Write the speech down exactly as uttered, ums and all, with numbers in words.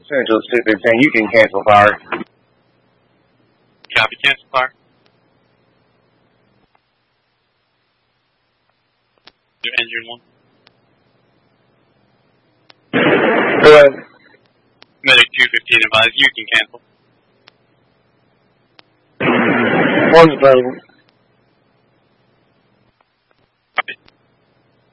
Central six fifteen, you can cancel fire. Copy, cancel fire. Your engine one. Go ahead. Medic two fifteen advised, you can cancel. One's available.